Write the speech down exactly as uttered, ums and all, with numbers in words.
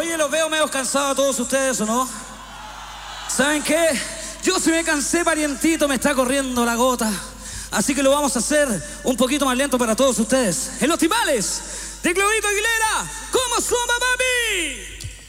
Oye, los veo medio cansados a todos ustedes, ¿o no? ¿Saben qué? Yo sí me cansé, parientito, me está corriendo la gota. Así que lo vamos a hacer un poquito más lento para todos ustedes. En los timbales de Claudito Aguilera, ¿cómo suma, papi?